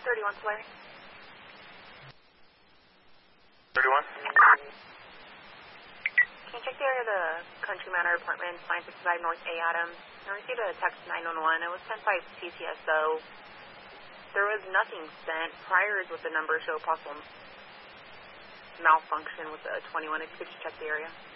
31 Flare. 31? Can you check the area of the Country Manor Apartments, 965 North A. Adams? I received a text 911. It was sent by CCSO. There was nothing sent. Priors with the number show possible malfunction with the 21. Could you check the area?